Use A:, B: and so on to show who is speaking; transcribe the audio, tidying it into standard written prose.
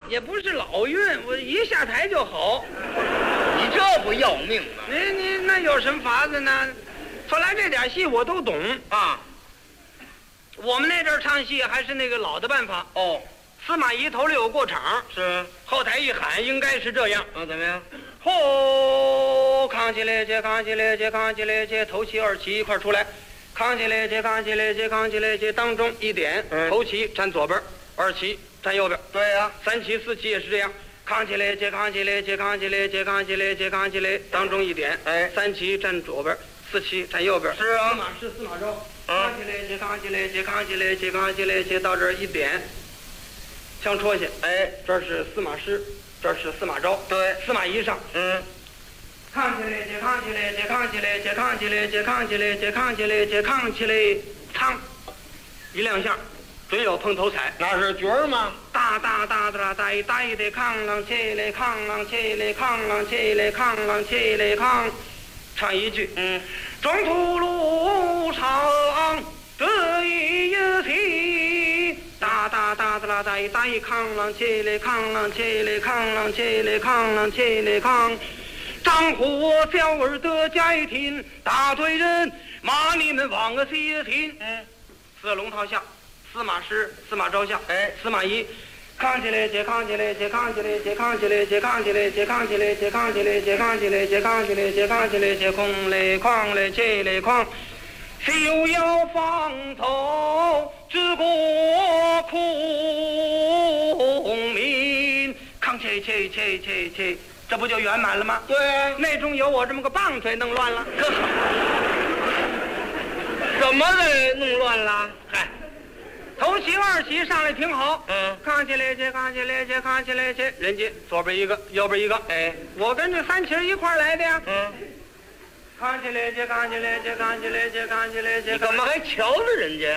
A: 也不是老运，我一下台就好。
B: 你这不要命吗？
A: 你那有什么法子呢？后来这点戏我都懂。
B: 啊，
A: 我们那阵儿唱戏还是那个老的办法。
B: 哦，
A: 司马懿头里有过场，
B: 是，
A: 后台一喊应该是这样。
B: 怎么样？
A: 吼，扛起来接，扛起来接，扛起来接，头旗二旗一块儿出来，扛起来接，扛起来接，扛起来接，当中一点，头旗站左边，二旗站右边。
B: 对呀，
A: 三旗四旗也是这样，扛起来接，扛起来接，扛起来接，扛起来接，扛起来，当中一点，三旗站左边，四旗站右边。
B: 是啊，
A: 司马师司马昭，扛起来接，扛起来接，扛起来接，扛起来接，到这儿一点，枪戳下，这是司马师，这是司马昭，
B: 对，
A: 司马懿上，扛起来接，扛起来接，扛起来接，扛起来接，扛起来接，扛起来接，扛起来，噌，一亮相，准有碰头彩。
B: 那是角儿吗？
A: 大大大大大大的扛啷起来，扛啷起来，扛啷起来，扛啷起来，扛，唱一句，中途路上得意一题，大大大大大大扛啷起来，扛啷起来，扛啷起来，扛啷起来，扛。张火小儿得家庭，大队人骂你们往个西庭。四龙套下，司马师、司马昭下，司马懿，扛起来接，扛起来接，扛起来接，扛起来接，扛起来接，扛起来接，扛起来接，扛起来接，扛起来接，扛起来接，空来哐来起来哐，休要放头，治国孔明，扛起起。这不就圆满了吗？
B: 对啊，
A: 内中有我这么个棒槌弄乱了，
B: 怎么给弄乱了？
A: 嗨，头旗二旗上来挺好，扛起来接，扛起来接，扛起来接，人家左边一个，右边一个，我跟这三旗一块来的呀，扛起来接，扛起来接，扛起来接，扛起来接，
B: 你干嘛还瞧着人家？